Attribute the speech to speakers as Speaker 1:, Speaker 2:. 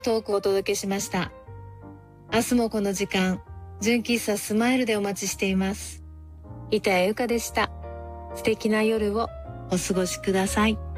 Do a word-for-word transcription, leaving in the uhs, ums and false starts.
Speaker 1: トークをお届けしました。明日もこの時間、純喫茶スマイルでお待ちしています。板谷由香でした。素敵な夜をお過ごしください。